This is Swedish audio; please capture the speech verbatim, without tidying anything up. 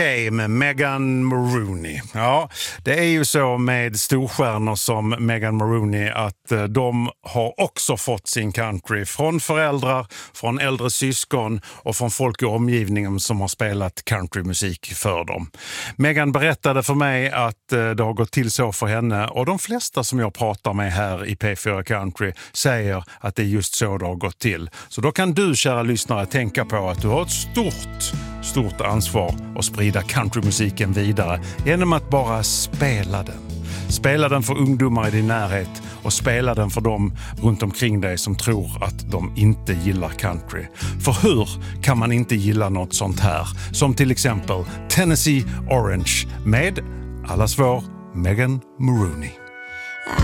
Hey, med Megan Maroney. Ja, det är ju så med storstjärnor som Megan Maroney att eh, de har också fått sin country från föräldrar, från äldre syskon och från folk i omgivningen som har spelat countrymusik för dem. Megan berättade för mig att eh, det har gått till så för henne, och de flesta som jag pratar med här i P fyra Country säger att det är just så det har gått till. Så då kan du, kära lyssnare, tänka på att du har ett stort stort ansvar att sprida countrymusiken vidare genom att bara spela den. Spela den för ungdomar i din närhet och spela den för dem runt omkring dig som tror att de inte gillar country. För hur kan man inte gilla något sånt här? Som till exempel Tennessee Orange med allas vår Megan Maroney.